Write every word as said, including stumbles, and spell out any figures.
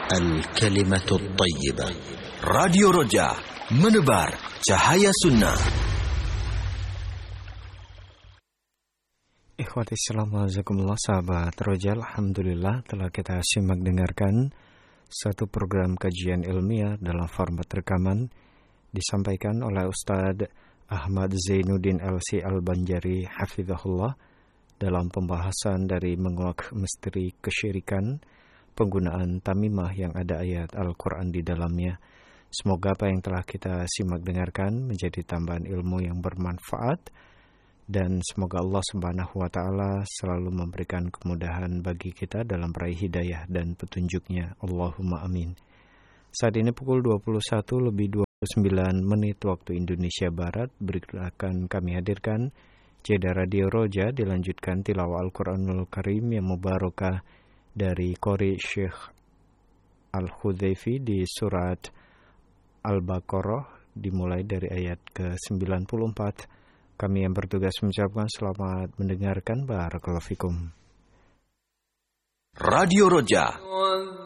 الكلمة الطيبة. Radio Roja, menebar cahaya sunnah. Ikhwati assalamualaikum sahabat Roja, alhamdulillah telah kita simak dengarkan satu program kajian ilmiah dalam format rekaman disampaikan oleh Ustadz Ahmad Zainuddin L C Al-Banjari hafizahullah dalam pembahasan dari menguak misteri kesyirikan, penggunaan tamimah yang ada ayat Al-Quran di dalamnya. Semoga apa yang telah kita simak dengarkan menjadi tambahan ilmu yang bermanfaat, dan semoga Allah Subhanahu wa Ta'ala selalu memberikan kemudahan bagi kita dalam meraih hidayah dan petunjuknya. Allahumma amin. Saat ini pukul dua puluh satu lebih dua puluh sembilan menit waktu Indonesia Barat. Berikut akan kami hadirkan Jeda Radio Roja, dilanjutkan tilawah Al-Quranul Karim yang mubarakah dari Qori Syekh Al-Hudhaifi di surat Al-Baqarah dimulai dari ayat ke sembilan puluh empat. Kami yang bertugas mengucapkan selamat mendengarkan. Barakallahu fikum. Radio Roja